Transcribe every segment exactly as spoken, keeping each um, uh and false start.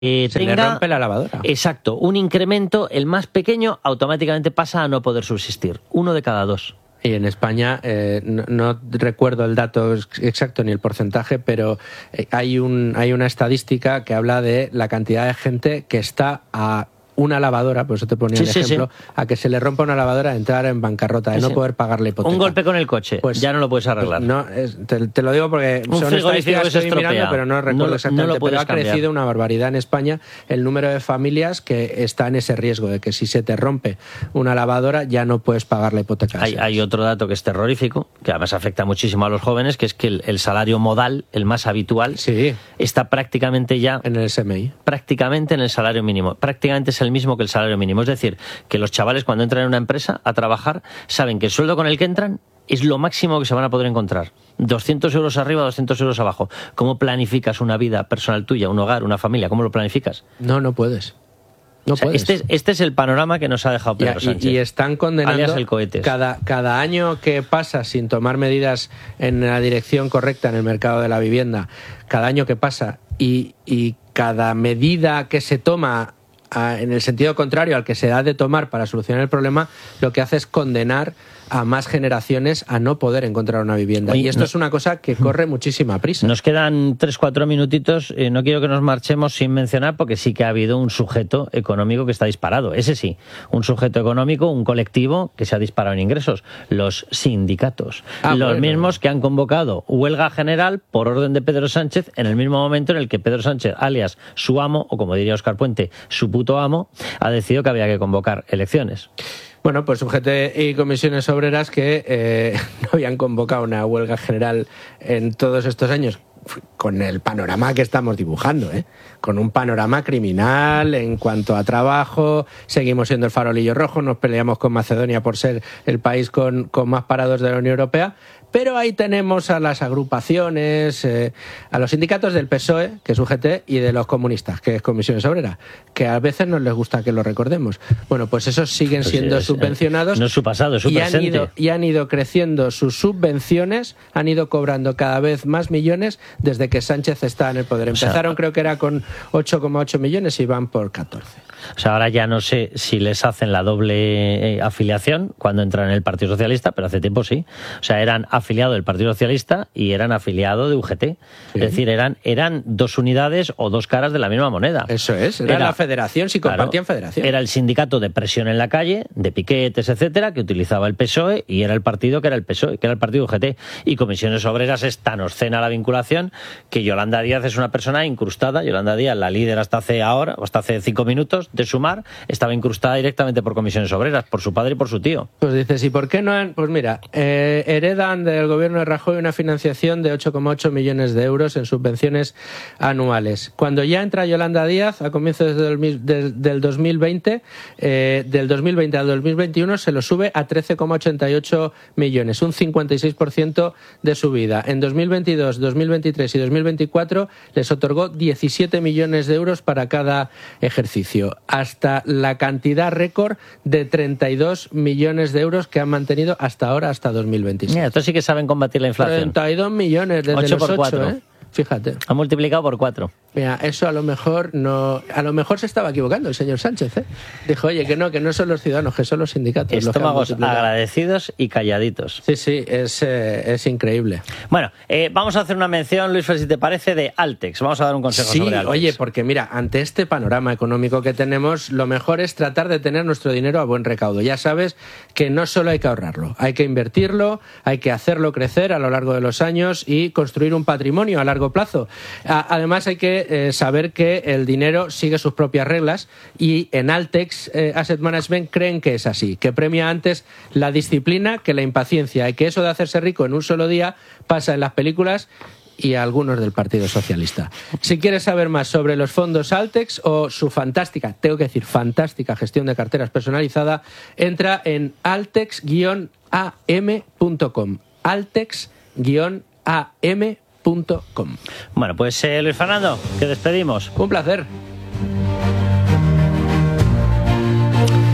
eh, Se tenga, le rompe la lavadora. Exacto, un incremento, el más pequeño, automáticamente pasa a no poder subsistir. Uno de cada dos. Y en España, eh, no, no recuerdo el dato exacto ni el porcentaje, pero hay, un, hay una estadística que habla de la cantidad de gente que está a una lavadora, por eso te ponía sí, el sí, ejemplo, sí. a que se le rompa una lavadora, entrar en bancarrota, de sí, no sí. poder pagar la hipoteca. Un golpe con el coche, pues ya no lo puedes arreglar. No, es, te, te lo digo porque un son estadísticas que se estoy mirando, pero no recuerdo no, exactamente. No lo pero ha cambiar. crecido una barbaridad en España el número de familias que está en ese riesgo de que si se te rompe una lavadora ya no puedes pagar la hipoteca. Hay, hay otro dato que es terrorífico, que además afecta muchísimo a los jóvenes, que es que el, el salario modal, el más habitual, sí. está prácticamente ya... En el S M I. Prácticamente en el salario mínimo. Prácticamente es el mismo que el salario mínimo. Es decir, que los chavales cuando entran en una empresa a trabajar saben que el sueldo con el que entran es lo máximo que se van a poder encontrar. doscientos euros arriba, doscientos euros abajo. ¿Cómo planificas una vida personal tuya, un hogar, una familia? ¿Cómo lo planificas? No, no puedes. No o sea, puedes. Este, este es el panorama que nos ha dejado Pedro y, Sánchez. Y están condenando el cohetes. Cada, cada año que pasa sin tomar medidas en la dirección correcta en el mercado de la vivienda, cada año que pasa y, y cada medida que se toma en el sentido contrario al que se da de tomar para solucionar el problema, lo que hace es condenar a más generaciones a no poder encontrar una vivienda. Oye, y esto no, es una cosa que corre muchísima prisa. Nos quedan tres, cuatro minutitos. Eh, no quiero que nos marchemos sin mencionar, porque sí que ha habido un sujeto económico que está disparado. Ese sí, un sujeto económico, un colectivo que se ha disparado en ingresos. Los sindicatos. Ah, los bueno. mismos que han convocado huelga general por orden de Pedro Sánchez en el mismo momento en el que Pedro Sánchez, alias su amo, o como diría Óscar Puente, su puto amo, ha decidido que había que convocar elecciones. Bueno, pues U G T y comisiones obreras que eh, no habían convocado una huelga general en todos estos años, con el panorama que estamos dibujando, ¿eh? Con un panorama criminal en cuanto a trabajo, seguimos siendo el farolillo rojo, nos peleamos con Macedonia por ser el país con, con más parados de la Unión Europea, pero ahí tenemos a las agrupaciones, eh, a los sindicatos del P S O E, que es U G T, y de los comunistas, que es Comisiones Obreras, que a veces no les gusta que lo recordemos. Bueno, pues esos siguen pues siendo es, subvencionados. No es su pasado, es su y presente. Han ido, y han ido creciendo sus subvenciones, han ido cobrando cada vez más millones desde que Sánchez está en el poder. Empezaron, o sea, creo que era con ocho coma ocho millones y van por catorce. O sea, ahora ya no sé si les hacen la doble eh, afiliación cuando entran en el Partido Socialista, pero hace tiempo sí. O sea, eran afiliados del Partido Socialista y eran afiliados de U G T. Sí. Es decir, eran, eran dos unidades o dos caras de la misma moneda. Eso es, era, era la federación, si compartían claro, federación. Era el sindicato de presión en la calle, de piquetes, etcétera, que utilizaba el P S O E, y era el partido que era el P S O E, que era el partido U G T. Y Comisiones Obreras es tan obscena la vinculación que Yolanda Díaz es una persona incrustada. Yolanda Díaz, la líder hasta hace ahora, o hasta hace cinco minutos, de Sumar, estaba incrustada directamente por Comisiones Obreras, por su padre y por su tío. Pues dices, ¿y por qué no han...? Pues mira, eh, heredan del gobierno de Rajoy una financiación de ocho coma ocho millones de euros en subvenciones anuales. Cuando ya entra Yolanda Díaz, a comienzos del, del, del dos mil veinte, eh, del dos mil veinte al dos mil veintiuno se lo sube a trece coma ochenta y ocho millones, un cincuenta y seis por ciento de subida. En dos mil veintidós, dos mil veintitrés y dos mil veinticuatro les otorgó diecisiete millones de euros para cada ejercicio, hasta la cantidad récord de treinta y dos millones de euros que han mantenido hasta ahora, hasta dos mil veintiséis. Mira, estos sí que saben combatir la inflación. treinta y dos millones desde ocho los por ocho, cuatro. ¿eh? Fíjate. Ha multiplicado por cuatro. Mira, eso a lo mejor no, a lo mejor se estaba equivocando el señor Sánchez, ¿eh? Dijo, oye, que no, que no son los ciudadanos, que son los sindicatos. Estómagos los que agradecidos y calladitos. Sí, sí, es, eh, es increíble. Bueno, eh, vamos a hacer una mención, Luis, si te parece, de Altex. Vamos a dar un consejo sí, sobre Altex. Oye, porque mira, ante este panorama económico que tenemos, lo mejor es tratar de tener nuestro dinero a buen recaudo. Ya sabes que no solo hay que ahorrarlo, hay que invertirlo, hay que hacerlo crecer a lo largo de los años y construir un patrimonio a largo plazo. Además hay que eh, saber que el dinero sigue sus propias reglas y en Altex eh, Asset Management creen que es así, que premia antes la disciplina que la impaciencia y que eso de hacerse rico en un solo día pasa en las películas y a algunos del Partido Socialista. Si quieres saber más sobre los fondos Altex o su fantástica, tengo que decir fantástica gestión de carteras personalizada, entra en altex guion a m punto com. altex guion a m punto com. Bueno, pues eh, Luis Fernando, que despedimos. Un placer.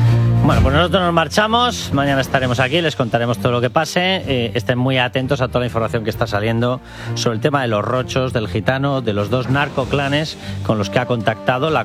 Bueno, pues nosotros nos marchamos, mañana estaremos aquí, les contaremos todo lo que pase, eh, estén muy atentos a toda la información que está saliendo sobre el tema de los rochos, del gitano, de los dos narcoclanes con los que ha contactado la